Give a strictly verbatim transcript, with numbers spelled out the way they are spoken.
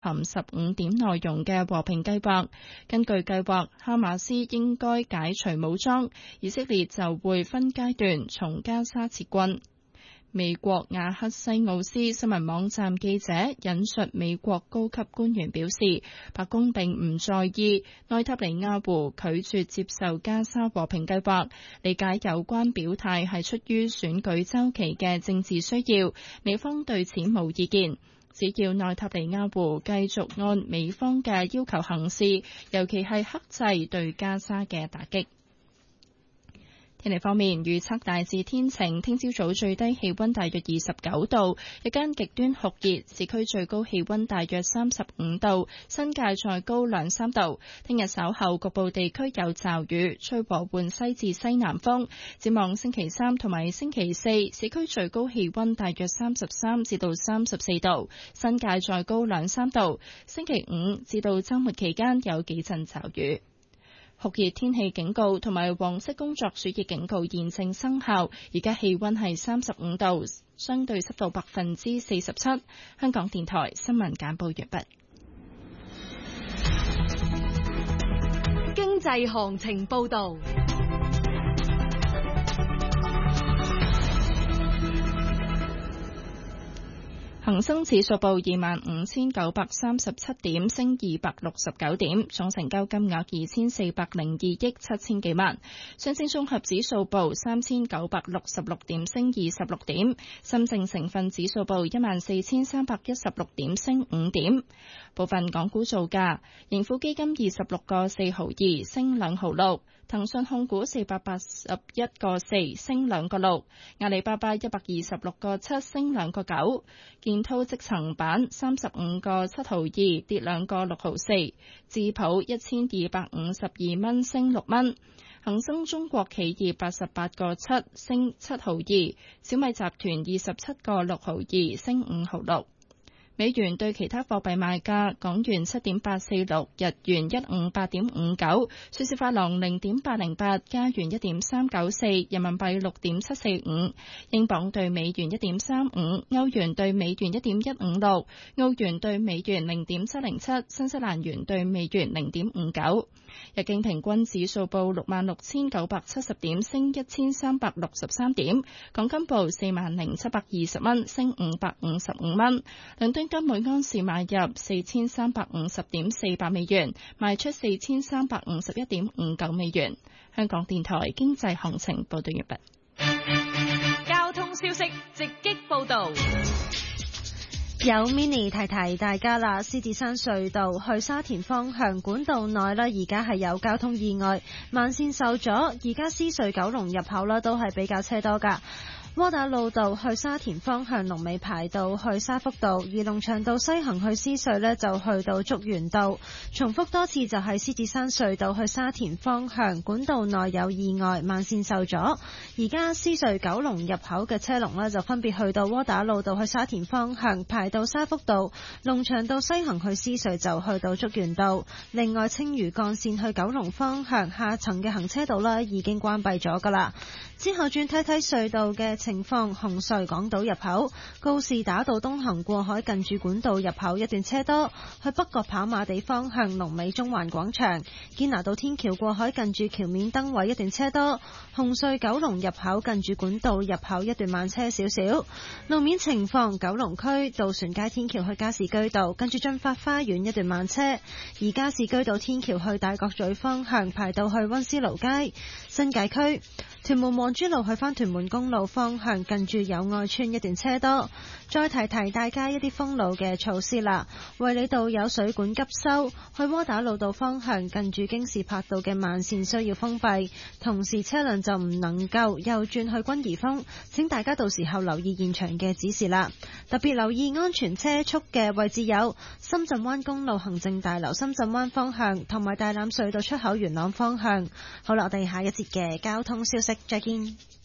含十五點內容嘅和平計劃。根據計劃，哈馬斯應該解除武裝，以色列就會分階段從加沙撤軍。美國亞克西奧斯新聞網站記者引述美國高級官員表示，白宮並唔在意內塔尼亞胡拒絕接受加沙和平計劃，理解有關表態係出於選舉週期嘅政治需要，美方對此無意見。只要內塔尼亞胡繼續按美方嘅要求行事，尤其係克制對加沙嘅打擊。天氣方面，預測大致天晴，聽朝早最低氣溫大約二十九度，日間極端酷熱，市區最高氣溫大約三十五度，新界再高兩三度。聽日稍後局部地區有驟雨，吹和緩西至西南風。展望星期三同埋星期四，市區最高氣溫大約三十三至到三十四度，新界再高兩三度。星期五至到週末期間有幾陣驟雨。酷熱天氣警告同埋黃色工作暑熱警告現正生效，而家氣溫係三十五度，相對濕度百分之四十七。香港電台新聞簡報完畢。 經濟行情報道。 恒生指數報二萬五千九百三十七點，升二百六十九點，總成交金額二千四百零二億七千幾萬。上證綜合指數報三千九百六十六點，升二十六點。深證成分指數報一萬四千三百一十六點，升五點。部分港股造價：盈富基金二十六個四毫二，升兩毫六；騰訊控股四百八十一個四，升兩個六；阿里巴巴一百二十六個七，升兩個九；建滔積層板三十五個七毫二，跌兩個六毫四；智普一千二百五十二蚊，升六蚊；恒生中國企業八十八個七，升七毫二；小米集團二十七個六毫二，升五毫六。美元對其他貨幣賣價：港元七點八四六，日元一五八點五九，瑞士法郎零點八零八，加元一點三九四，人民幣六點七四五，英鎊對美元一點三五，歐元對美元一點一五六，澳元對美元零點七零七，新西蘭元對美元零點五九。日經平均指數報六萬六千九百七十點，升一千三百六十三點。港金報四萬零七百二十蚊，升五百五十五蚊。倫敦金每安士買入四千三百五十點四八美元，賣出四千三百五十一點五九美元。香港電台經濟行情報道完畢。 交通消息直擊報道。 有 mini 提提大家啦，獅子山隧道去沙田方向管道內呢，而家係有交通意外，慢線受阻，而家獅隧九龍入口呢都係比較車多噶。窩打老道去沙田方向龍尾排到去沙福道，而龍翔道西行去獅隧呢就去到竹園道。重複多次就係獅子山隧道去沙田方向管道內有意外，慢線受阻。而家獅隧九龍入口嘅車龍呢就分別去到窩打老道去沙田方向排到沙福道，龍翔道西行去獅隧就去到竹園道。另外青嶼幹線去九龍方向下層嘅行車道呢已經關閉咗噶啦。之後轉睇睇隧道嘅情況，紅隧港島入口告士打道東行過海近住管道入口一段車多，去北角跑馬地方向龍尾中環廣場，堅拿道天橋過海近住橋面燈位一段車多，紅隧九龍入口近住管道入口一段慢車少少。路面情況，九龍區渡船街天橋去加士居道近住駿發花園一段慢車，而加士居道天橋去大角咀方向排到去溫思勞街。新界區屯門望珠路去返屯門公路方向近住友愛村一段車多。再提提大家一啲封路嘅措施啦，衛理道有水管急修，去窩打老道方向近住京士柏道嘅慢線需要封閉，同時車輛就唔能夠右轉去君怡峰，請大家到時候留意現場嘅指示啦。特別留意安全車速嘅位置有深圳灣公路行政大樓深圳灣方向同埋大欖隧道出口元朗方向。好啦，我哋下一節嘅交通消息再見。